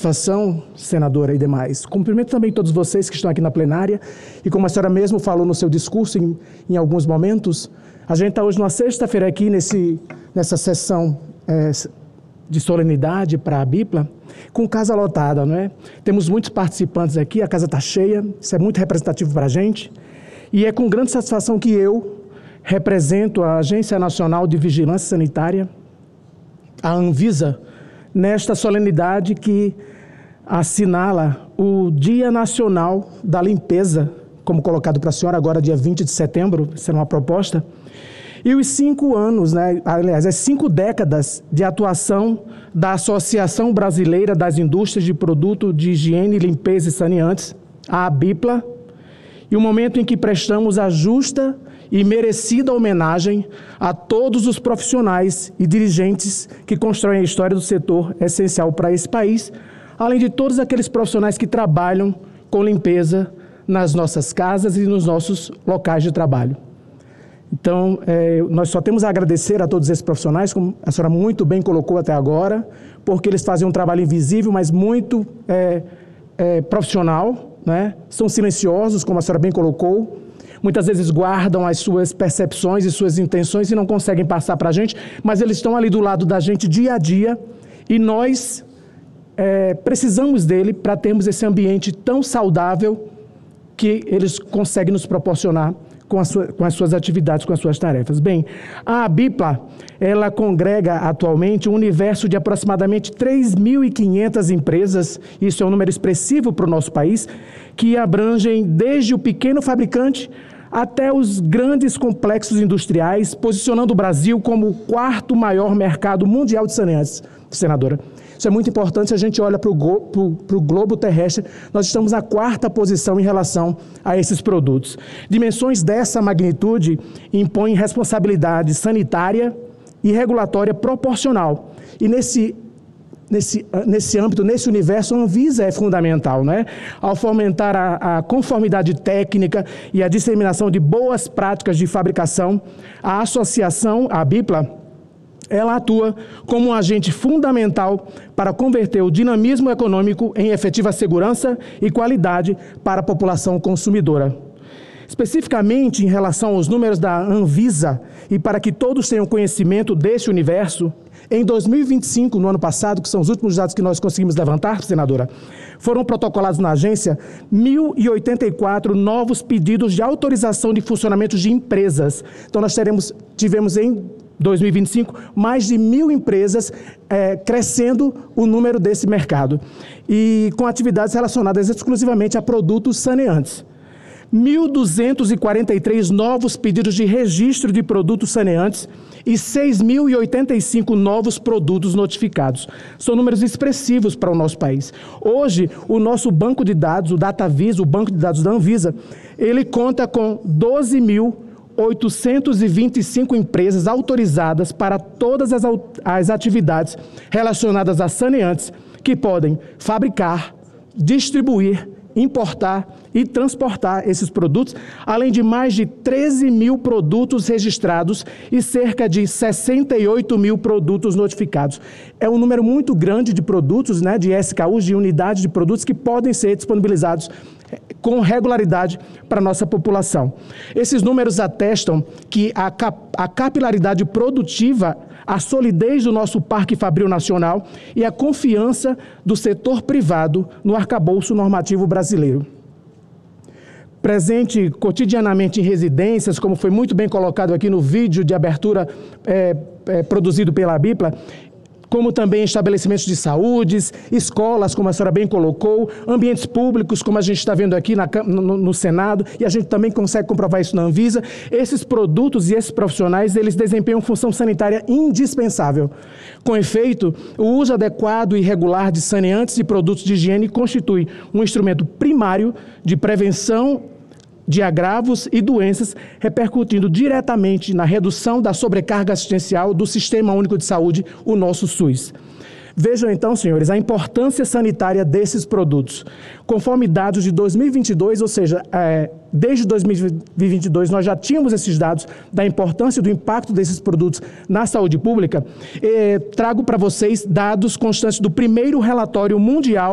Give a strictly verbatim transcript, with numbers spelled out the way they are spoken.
satisfação, senadora e demais. Cumprimento também todos vocês que estão aqui na plenária e como a senhora mesmo falou no seu discurso em, em alguns momentos, a gente está hoje numa sexta-feira aqui nesse, nessa sessão é, de solenidade para a BIPLA, com casa lotada, não é? Temos muitos participantes aqui, a casa está cheia, isso é muito representativo para a gente e é com grande satisfação que eu represento a Agência Nacional de Vigilância Sanitária, a Anvisa, nesta solenidade que assinala o Dia Nacional da Limpeza, como colocado para a senhora agora, dia vinte de setembro, será uma proposta, e os cinco anos, né, aliás, as cinco décadas de atuação da Associação Brasileira das Indústrias de Produtos de Higiene, Limpeza e Saneantes, a ABIPLA, e o momento em que prestamos a justa e merecida homenagem a todos os profissionais e dirigentes que constroem a história do setor essencial para esse país, além de todos aqueles profissionais que trabalham com limpeza nas nossas casas e nos nossos locais de trabalho. Então, é, nós só temos a agradecer a todos esses profissionais, como a senhora muito bem colocou até agora, porque eles fazem um trabalho invisível, mas muito é, é, profissional, né? São silenciosos, como a senhora bem colocou, muitas vezes guardam as suas percepções e suas intenções e não conseguem passar para a gente, mas eles estão ali do lado da gente dia a dia e nós é, precisamos dele para termos esse ambiente tão saudável que eles conseguem nos proporcionar com, a sua, com as suas atividades, com as suas tarefas. Bem, a BIPLA, ela congrega atualmente um universo de aproximadamente três mil e quinhentas empresas, isso é um número expressivo para o nosso país, que abrangem desde o pequeno fabricante até os grandes complexos industriais, posicionando o Brasil como o quarto maior mercado mundial de saneantes, senadora. Isso é muito importante se a gente olha para o globo terrestre, nós estamos na quarta posição em relação a esses produtos. Dimensões dessa magnitude impõem responsabilidade sanitária e regulatória proporcional. E nesse Nesse, nesse âmbito, nesse universo, a Anvisa é fundamental, né? Ao fomentar a, a conformidade técnica e a disseminação de boas práticas de fabricação, a associação, a BIPLA, ela atua como um agente fundamental para converter o dinamismo econômico em efetiva segurança e qualidade para a população consumidora. Especificamente em relação aos números da Anvisa, e para que todos tenham conhecimento desse universo, em dois mil e vinte e cinco, no ano passado, que são os últimos dados que nós conseguimos levantar, senadora, foram protocolados na agência mil e oitenta e quatro novos pedidos de autorização de funcionamento de empresas. Então, nós teremos, tivemos em dois mil e vinte e cinco mais de mil empresas é, crescendo o número desse mercado e com atividades relacionadas exclusivamente a produtos saneantes. mil duzentos e quarenta e três novos pedidos de registro de produtos saneantes e seis mil e oitenta e cinco novos produtos notificados. São números expressivos para o nosso país. Hoje, o nosso banco de dados, o DataVisa, o banco de dados da Anvisa, ele conta com doze mil oitocentas e vinte e cinco empresas autorizadas para todas as, as atividades relacionadas a saneantes que podem fabricar, distribuir, importar e transportar esses produtos, além de mais de treze mil produtos registrados e cerca de sessenta e oito mil produtos notificados. É um número muito grande de produtos, né, de S K Us, de unidades de produtos que podem ser disponibilizados com regularidade para a nossa população. Esses números atestam que a, cap a capilaridade produtiva, a solidez do nosso Parque Fabril Nacional e a confiança do setor privado no arcabouço normativo brasileiro. Presente cotidianamente em residências, como foi muito bem colocado aqui no vídeo de abertura é, é, produzido pela BIPLA, como também estabelecimentos de saúde, escolas, como a senhora bem colocou, ambientes públicos, como a gente está vendo aqui na, no, no Senado, e a gente também consegue comprovar isso na Anvisa. Esses produtos e esses profissionais, eles desempenham função sanitária indispensável. Com efeito, o uso adequado e regular de saneantes e produtos de higiene constitui um instrumento primário de prevenção de agravos e doenças, repercutindo diretamente na redução da sobrecarga assistencial do Sistema Único de Saúde, o nosso SUS. Vejam então, senhores, a importância sanitária desses produtos. Conforme dados de dois mil e vinte e dois, ou seja, é, desde dois mil e vinte e dois nós já tínhamos esses dados da importância e do impacto desses produtos na saúde pública, é, trago para vocês dados constantes do primeiro relatório mundial